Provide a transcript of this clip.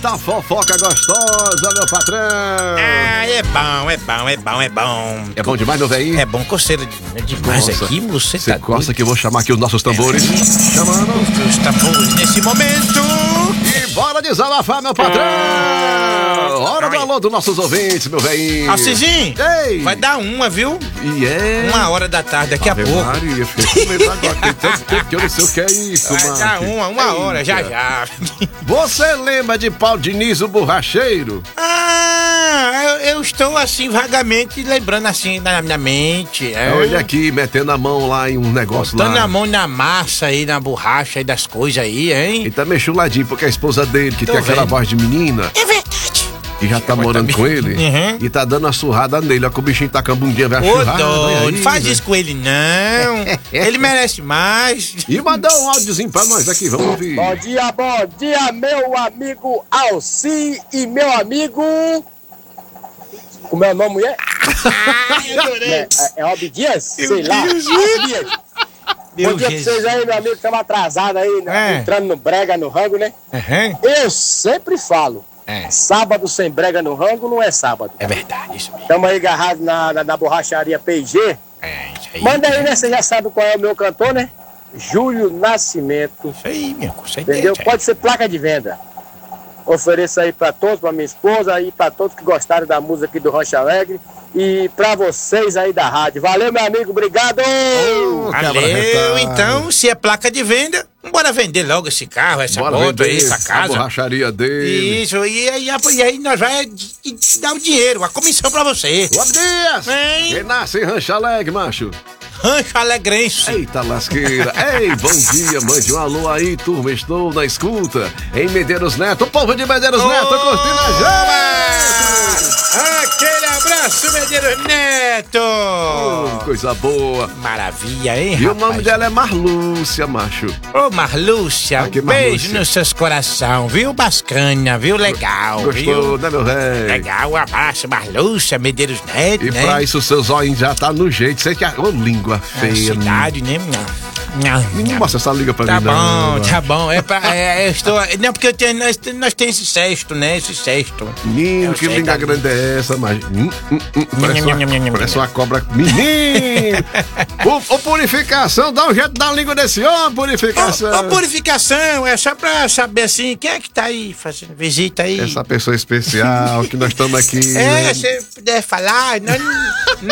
Eita fofoca gostosa, meu patrão. Ah, é bom. É bom demais, meu velhinho? É bom, coceira demais. Nossa, aqui, você Você tá gosta que eu vou chamar aqui os nossos tambores? Chamando. Os tambores nesse momento. E bora desabafar, meu patrão. Hora do alô dos nossos ouvintes, meu velhinho. Alcizinho, Ei. vai dar uma, viu? E é... 1h da tarde, daqui a Ave pouco. Maria, fiquei com medo agora. Tem tanto tempo que eu não sei o que é isso, Vai mano. dar uma hora, já. Você lembra de Paulo Diniz, o borracheiro? Eu estou assim, vagamente lembrando assim na minha mente. Olha aqui, metendo a mão lá em um negócio Botando lá. a mão na massa aí, na borracha aí das coisas aí, hein? Ele tá meio chuladinho, porque a esposa dele, que Tô tem aquela vendo. voz de menina, É verdade. e já tá morando com ele, Uhum. e tá dando a surrada nele. Ó, que o bichinho tá com a bundinha, vai Ô, churrada. doido, faz isso com ele não. Ele merece mais. E mandar um áudiozinho pra nós aqui, vamos ouvir. Bom dia, meu amigo Alci e meu amigo. Como é o nome, mulher? Ai, adorei. É Obdias? Sei lá. Deus. Obdias. Bom Meu dia pra vocês aí, meu amigo. Estamos atrasados aí, né? É. Entrando no brega, no rango, né? Uhum. Eu sempre falo, É. sábado sem brega no rango não é sábado. É verdade, isso mesmo. Estamos aí agarrados na borracharia P&G. É, isso aí. Manda aí, né? Você já sabe qual é o meu cantor, né? Júlio Nascimento. Isso aí, meu, com certeza. Entendeu? Pode ser placa de venda. Ofereço aí pra todos, pra minha esposa e pra todos que gostaram da música aqui do Rancho Alegre e pra vocês aí da rádio. Valeu, meu amigo, obrigado! Valeu, então, se é placa de venda, bora vender logo esse carro, essa Bora moto aí, vender essa a casa. borracharia dele. Isso, e aí nós vai dar o dinheiro, a comissão pra você. O Abdias! Vem. Quem nasce em Rancho Alegre, macho. Rancho Alegrense. Eita lasqueira. Ei, bom dia, mande um alô aí, turma. Estou na escuta em Medeiros Neto. O povo de Medeiros Neto curtindo a gente. Aquele abraço, Medeiros Neto! Coisa boa. Maravilha, hein, E o rapaz? nome dela é Marlúcia, macho. Ô, Marlúcia, Aqui, um beijo Marlúcia. nos seus coração, viu? Bacana, viu? Legal, Gostou, viu? né, meu velho? Legal, um abraço, Marlúcia, Medeiros Neto, E né? pra isso, seus olhos já tá no jeito. Você que é ô, língua feia. Cidade, né? Não mostra essa língua pra Tá mim, não. bom, tá bom. Eu estou. Não, porque nós temos esse cesto, né? Esse cesto. Menino, Eu que sei, língua tá. grande é essa, mas. Parece, Nham, nham, nham, nham, parece nham. uma cobra. Menino! Ô, Purificação, dá um jeito da língua desse homem, Purificação. Ô, purificação, é só pra saber assim, quem é que tá aí fazendo visita aí? Essa pessoa especial que nós estamos aqui. É, se puder falar, não